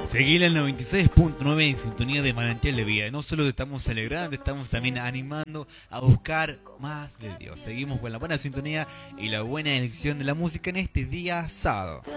Seguí el 96.9 en sintonía de Manantial de Vida. No solo estamos celebrando, estamos también animando a buscar más de Dios. Seguimos con la buena sintonía y la buena elección de la música en este día sábado.